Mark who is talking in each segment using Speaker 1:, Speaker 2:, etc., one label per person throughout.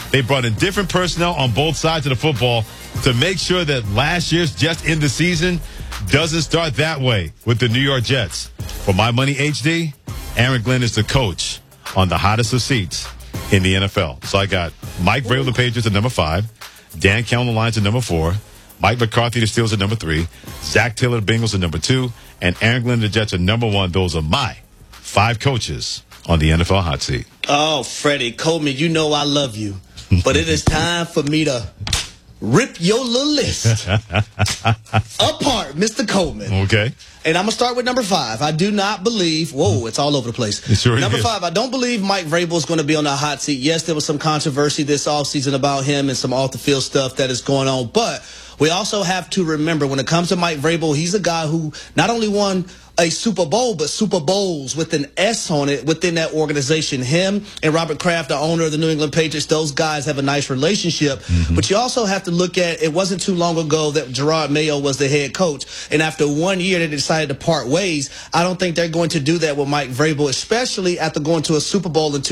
Speaker 1: They brought in different personnel on both sides of the football to make sure that last year's Jets in the season doesn't start that way with the New York Jets. For My Money HD, Aaron Glenn is the coach on the hottest of seats in the NFL. So I got Mike Vrabel, the Patriots, at number 5. Dan Campbell, the Lions, at number 4. Mike McCarthy, the Steelers, at number 3. Zach Taylor, the Bengals, at number 2. And Aaron Glenn, the Jets, at number 1. Those are my 5 coaches on the NFL hot seat.
Speaker 2: Oh, Freddie Coleman, you know I love you. But it is time for me to rip your little list apart, Mr. Coleman.
Speaker 1: Okay.
Speaker 2: And I'm going to start with number 5. I do not believe, whoa, it's all over the place.
Speaker 1: Sure
Speaker 2: Number 5, I don't believe Mike Vrabel is going to be on the hot seat. Yes, there was some controversy this offseason about him and some off-the-field stuff that is going on. But we also have to remember, when it comes to Mike Vrabel, he's a guy who not only won a Super Bowl, but Super Bowls with an S on it within that organization. Him and Robert Kraft, the owner of the New England Patriots, those guys have a nice relationship. But you also have to look at, it wasn't too long ago that Gerard Mayo was the head coach. And after 1 year, they decided to part ways. I don't think they're going to do that with Mike Vrabel, especially after going to a Super Bowl in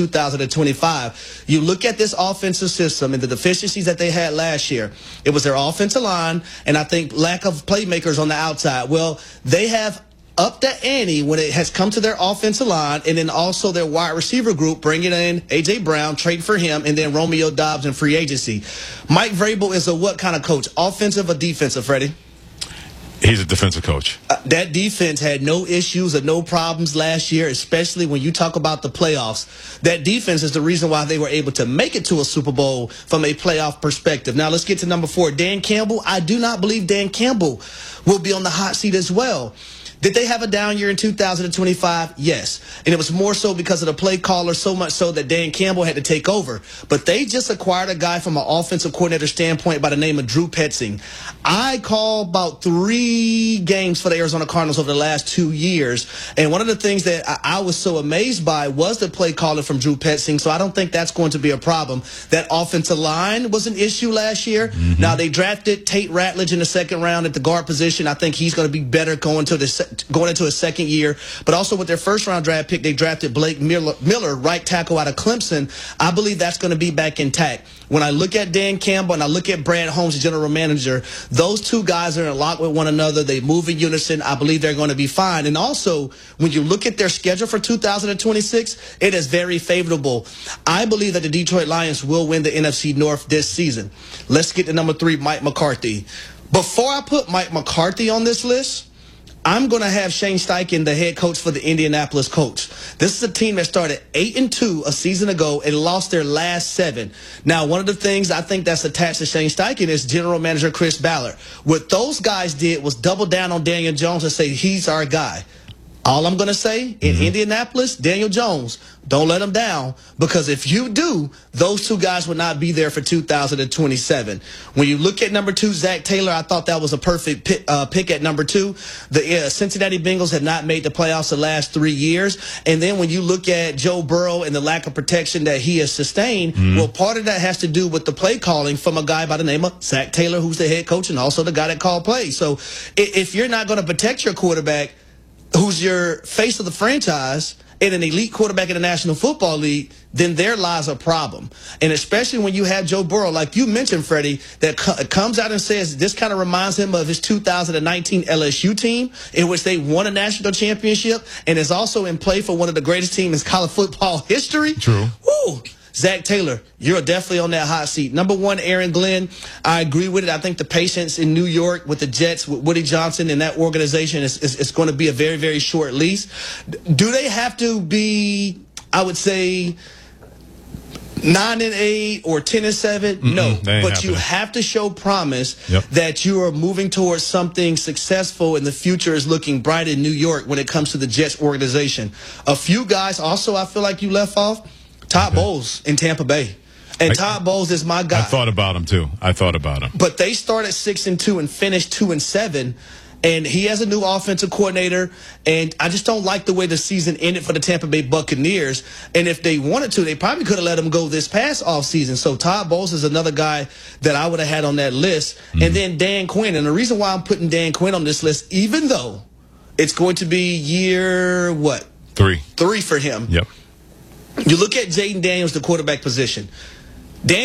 Speaker 2: 2025. You look at this offensive system and the deficiencies that they had last year. It was their offensive line, and I think lack of playmakers on the outside. Well, they have up the ante when it has come to their offensive line, and then also their wide receiver group, bringing in A.J. Brown, trading for him, and then Romeo Doubs in free agency. Mike Vrabel is a what kind of coach? Offensive or defensive, Freddie?
Speaker 1: He's a defensive coach.
Speaker 2: That defense had no issues or no problems last year, especially when you talk about the playoffs. That defense is the reason why they were able to make it to a Super Bowl from a playoff perspective. Now, let's get to number 4. Dan Campbell. I do not believe Dan Campbell will be on the hot seat as well. Did they have a down year in 2025? Yes. And it was more so because of the play caller, so much so that Dan Campbell had to take over. But they just acquired a guy from an offensive coordinator standpoint by the name of Drew Petzing. I called about 3 games for the Arizona Cardinals over the last 2 years. And one of the things that I was so amazed by was the play caller from Drew Petzing. So I don't think that's going to be a problem. That offensive line was an issue last year. Now, they drafted Tate Ratledge in the 2nd round at the guard position. I think he's going to be better going into his second year. But also with their 1st round draft pick, they drafted Blake Miller, right tackle out of Clemson. I believe that's going to be back intact. When I look at Dan Campbell and I look at Brad Holmes, the general manager, those two guys are in lock with one another. They move in unison. I believe they're going to be fine. And also, when you look at their schedule for 2026, it is very favorable. I believe that the Detroit Lions will win the NFC North this season. Let's get to number 3, Mike McCarthy. Before I put Mike McCarthy on this list, I'm going to have Shane Steichen, the head coach for the Indianapolis Colts. This is a team that started 8-2 a season ago and lost their last 7. Now, one of the things I think that's attached to Shane Steichen is general manager Chris Ballard. What those guys did was double down on Daniel Jones and say, he's our guy. All I'm going to say, in Indianapolis, Daniel Jones, don't let him down, because if you do, those 2 guys would not be there for 2027. When you look at number 2, Zach Taylor, I thought that was a perfect pick at number 2. The Cincinnati Bengals have not made the playoffs the last 3 years. And then when you look at Joe Burrow and the lack of protection that he has sustained, well, part of that has to do with the play calling from a guy by the name of Zach Taylor, who's the head coach and also the guy that called plays. So if you're not going to protect your quarterback, who's your face of the franchise, and an elite quarterback in the National Football League, then there lies a problem. And especially when you have Joe Burrow, like you mentioned, Freddie, that comes out and says this kind of reminds him of his 2019 LSU team, in which they won a national championship and is also in play for one of the greatest teams in college football history.
Speaker 1: True.
Speaker 2: Woo! Zach Taylor, you're definitely on that hot seat. Number 1, Aaron Glenn. I agree with it. I think the patience in New York with the Jets, with Woody Johnson and that organization is going to be a very, very short lease. Do they have to be, I would say, 9-8 or 10-7? No, but you have to show promise that you are moving towards something successful and the future is looking bright in New York when it comes to the Jets organization. A few guys also I feel like you left off. Todd Bowles in Tampa Bay. And Todd Bowles is my guy.
Speaker 1: I thought about him, too.
Speaker 2: But they started 6-2 and finished 2-7. And he has a new offensive coordinator. And I just don't like the way the season ended for the Tampa Bay Buccaneers. And if they wanted to, they probably could have let him go this past offseason. So Todd Bowles is another guy that I would have had on that list. And then Dan Quinn. And the reason why I'm putting Dan Quinn on this list, even though it's going to be year, what?
Speaker 1: 3.
Speaker 2: 3 for him.
Speaker 1: Yep.
Speaker 2: You look at Jaden Daniels, the quarterback position.